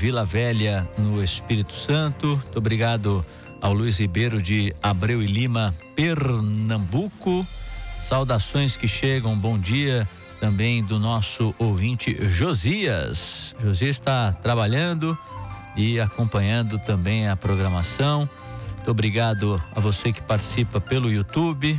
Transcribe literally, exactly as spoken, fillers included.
Vila Velha, no Espírito Santo. Muito obrigado ao Luiz Ribeiro de Abreu e Lima, Pernambuco. Saudações que chegam, bom dia também do nosso ouvinte Josias. Josias está trabalhando e acompanhando também a programação. Muito obrigado a você que participa pelo YouTube.